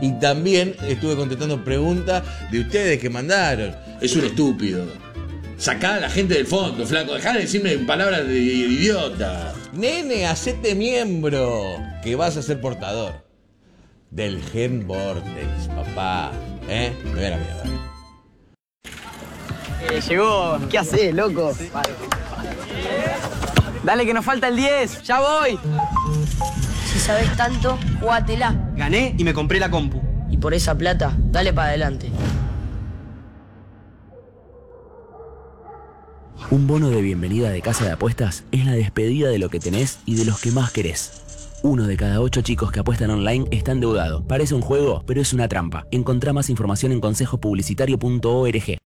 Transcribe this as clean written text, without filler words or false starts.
Y también estuve contestando preguntas de ustedes que mandaron. Es un estúpido. Sacá a la gente del fondo, flaco. Dejá de decirme palabras de idiota. Nene, hacete miembro, que vas a ser portador del gen Vortex, papá. Me voy a la mierda. Llegó. ¿Qué haces, loco? Sí. Vale. Dale, que nos falta el 10. ¡Ya voy! Si sabés tanto, jugátela. Gané y me compré la compu. Y por esa plata, dale para adelante. Un bono de bienvenida de Casa de Apuestas es la despedida de lo que tenés y de los que más querés. 1 de cada 8 chicos que apuestan online está endeudado. Parece un juego, pero es una trampa. Encontrá más información en consejopublicitario.org.